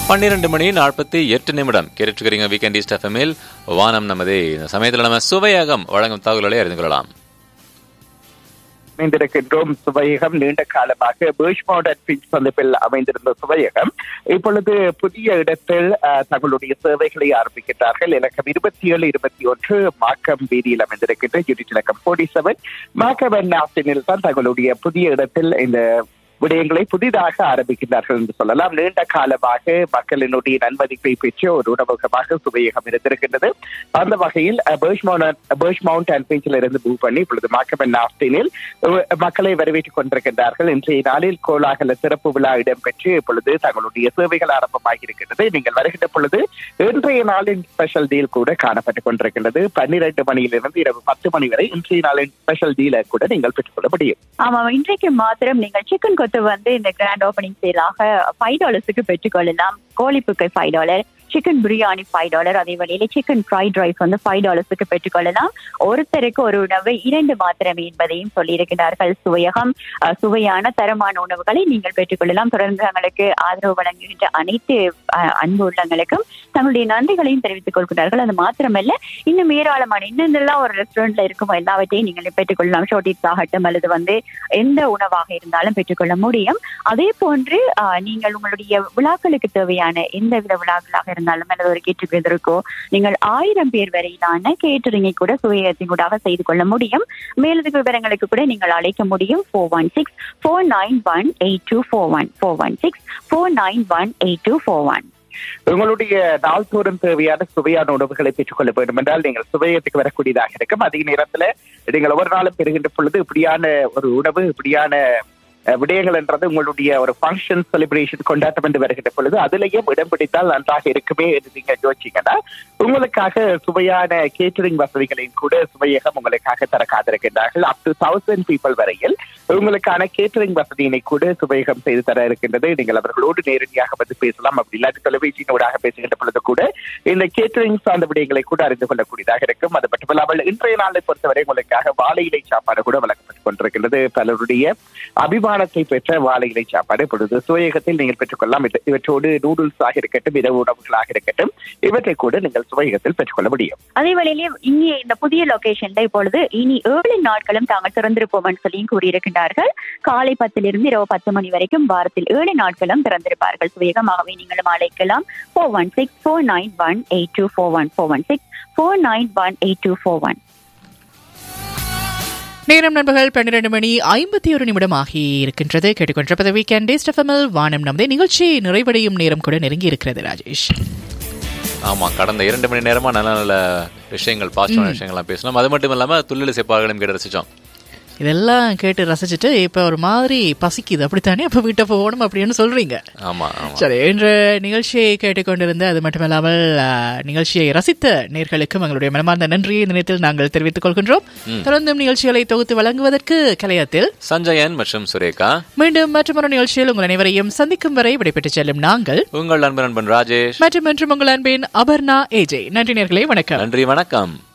12:48 கேட்டுக்கிறீங்க weekend east எஃப்எம்மில் வானம் நமதே. இந்த சமயத்தில் நம்ம சுவையகம் வழங்கும் தகவல்களை அறிந்து கொள்ளலாம். அமைந்திருக்கின்றோம். சுவையகம் நீண்ட காலமாக பர்ச்மவுண்ட் அண்ட் ஃபின்ச் சந்திப்பில் அமைந்திருந்த சுவையகம் இப்பொழுது புதிய இடத்தில் தங்களுடைய சேவைகளை ஆரம்பிக்கின்றார்கள். இலக்கம் 2721 மாக்கம் வீதியில் அமைந்திருக்கின்ற யூனிட் இலக்கம் 47 மாக்கம் அண்ட் ஆஸ்டினில் தான் தங்களுடைய புதிய இடத்தில் இந்த விடயங்களை புதிதாக ஆரம்பிக்கின்றார்கள் என்று சொல்லலாம். நீண்ட காலமாக மக்களினுடைய நன்மதிப்பை பெற்ற ஒரு உணவகமாக சுவையகம் இருந்திருக்கின்றது. அந்த வகையில் பர்ச்மவுண்ட் அண்ட் ஃபின்ச்சில் இருந்து மூவ் பண்ணி இப்பொழுது மாக்கம் அண்ட் ஆஸ்டினில் மக்களை வரவேற்றுக் கொண்டிருக்கின்றார்கள். இன்றைய நாளில் கோலாகல சிறப்பு விழா இடம்பெற்று இப்பொழுது தங்களுடைய சேவைகள் ஆரம்பமாகி இருக்கின்றது. நீங்கள் வருகின்ற பொழுது இன்றைய நாளின் ஸ்பெஷல் டீல் கூட காணப்பட்டுக் கொண்டிருக்கின்றது. 12 மணியிலிருந்து இரவு 10 மணி வரை இன்றைய நாளின் ஸ்பெஷல் டீலை கூட நீங்கள் பெற்றுக்கொள்ள முடியும். ஆமாம், இன்றைக்கு மாத்திரம் நீங்கள் சிக்கன் கொத்து இந்த கிராண்ட் ஓபனிங் சேலாக $5 பெற்றுக்கொள்ளலாம். கோழிப்புக்கை $5, சிக்கன் பிரியாணி $5, அதே வழியில சிக்கன் ஃப்ரைட் ரைஸ் $5 பெற்றுக்கொள்ளலாம். ஒருத்தருக்கு ஒரு உணவு 2 மாத்திரமே என்பதையும் சொல்லியிருக்கிறார்கள். சுவையகம் சுவையான தரமான உணவுகளை நீங்கள் பெற்றுக்கொள்ளலாம். தொடர்ந்து தங்களுக்கு ஆதரவு வழங்குகின்ற அனைத்து அன்பு உள்ளங்களுக்கும் தங்களுடைய நன்றிகளையும் தெரிவித்துக் கொள்கிறார்கள். அது மாத்திரமல்ல, இன்னும் ஏராளமான இன்னெல்லாம் ஒரு ரெஸ்டாரண்ட்ல இருக்கும் எல்லாவற்றையும் நீங்கள் பெற்றுக்கொள்ளலாம். ஷோட்டிஸ் ஆகட்டும் அல்லது எந்த உணவாக இருந்தாலும் பெற்றுக்கொள்ள முடியும். அதே போன்று நீங்கள் உங்களுடைய விழாக்களுக்கு தேவையான எந்தவித விழாக்களாக இருந்தாலும் அல்லது ஒரு கேட்டரிங் இருக்கோ நீங்கள் 1000 பேர் வரையிலான கேட்டரிங்கை கூட சுவையகத்தின் கூட செய்து கொள்ள முடியும். மேலதிக விவரங்களுக்கு கூட நீங்கள் அழைக்க முடியும் 416-491-8241 416-491-8241. உங்களுடைய நாள்தோறும் தேவையான சுவையான உணவுகளை பெற்றுக்கொள்ள வேண்டும் என்றால் நீங்கள் சுவையத்துக்கு வரக்கூடியதாக இருக்கும். அதிக நேரத்துல நீங்கள் ஒவ்வொரு நாளும் பெறுகின்ற பொழுது இப்படியான ஒரு உணவு இப்படியான விடயங்கள் என்றது உங்களுடைய ஒரு ஃபங்க்ஷன் செலிப்ரேஷன் கொண்டாட்டம் என்று வருகின்ற பொழுது அதிலேயும் இடம் பிடித்தால் நன்றாக இருக்குமே என்று நீங்க யோசிச்சீங்கன்னா உங்களுக்காக சுவையான கேட்டரிங் வசதிகளையும் கூட சுவையகம் உங்களுக்காக தர காத்திருக்கின்றார்கள். up to 1000 people வரையில் உங்களுக்கான கேட்டரிங் வசதியினை கூட சுவையகம் செய்து தர இருக்கின்றது. நீங்கள் அவர்களோடு நேரடியாக வந்து பேசலாம். அப்படி இல்லாத தொலைபேசியினூடாக பேசுகின்ற பொழுது கூட இந்த கேட்டரிங் சார்ந்த விடயங்களை கூட அறிந்து கொள்ளக்கூடியதாக இருக்கும். அது மட்டுமல்லாமல் இன்றைய நாளை பொறுத்தவரை உங்களுக்காக வாழை இலை சாப்பாடு கூட வழங்கப்பட்டுக் கொண்டிருக்கின்றது. பலருடைய அபிமானத்தை பெற்ற வாழை இலை சாப்பாடு இப்பொழுது சுவையகத்தில் நீங்கள் பெற்றுக்கொள்ளலாம். இவற்றோடு நூடுல்ஸ் ஆக இருக்கட்டும், இரவு உணவுகளாக இருக்கட்டும், இவற்றை கூட நீங்கள் சுவையகத்தில் பெற்றுக்கொள்ள முடியும். அதே வேளையிலே இங்கே இந்த புதிய லொகேஷன்ல இப்பொழுது இனி 7 நாட்களும் தாங்கள் திறந்திருப்போம் என்று சொல்லி கூறியிருக்கின்றார்கள். காலை 10 இரவு 10 மணி வரைக்கும் வாரத்தில் 7 நாட்களும் திறந்திருப்பார்கள். சுவேகமாகவே நீங்களும் அழைக்கலாம் 416-491-8241 416-491-8241. நேரம் நண்பர்கள் 12:51 ஆகி இருக்கின்றது. கேட்டுக்கொண்டிருப்பது வீக்கெண்ட் ஈஸ்ட் எஃப்எம்மில் வானம் நமதே. நிகழ்ச்சி நிறைவடையும் நேரம் கூட நெருங்கி இருக்கிறது. ராஜேஷ், ஆமா, கடந்த 2 மணி நேரமா நல்ல நல்ல விஷயங்கள், பாசிட்டிவான விஷயங்கள்லாம் பேசணும். அது மட்டும் இல்லாம துள்ளில் செப்பார்களும் கேட்டு ரசிச்சோம். இதெல்லாம் கேட்டு ரசிச்சுட்டு இப்ப ஒரு மாதிரி பசிக்குது, அப்படித்தானே? அப்ப வீட்டை போகணும் அப்படின்னு சொல்றீங்க. ஆமா, சரி, இன்று நிகழ்ச்சியை கேட்டுக்கொண்டிருந்த அது மட்டுமல்லாமல் நிகழ்ச்சியை ரசித்த நேர்களுக்கும் எங்களுடைய மனமார்ந்த நன்றியை இந்த நேரத்தில் நாங்கள் தெரிவித்துக் கொள்கின்றோம். தொடர்ந்தும் நிகழ்ச்சிகளை தொகுத்து வழங்குவதற்கு கலையத்தில் சஞ்சயன் மற்றும் சுரேகா. மீண்டும் மற்றொரு நிகழ்ச்சியில் உங்கள் அனைவரையும் சந்திக்கும் வரை விடைபெற்று செல்லும் நாங்கள் உங்கள் நண்பன் ராஜேஷ் மற்றும் உங்கள் அன்பின் அபர்ணா ஏஜே. நன்றி நேர்களே, வணக்கம். நன்றி, வணக்கம்.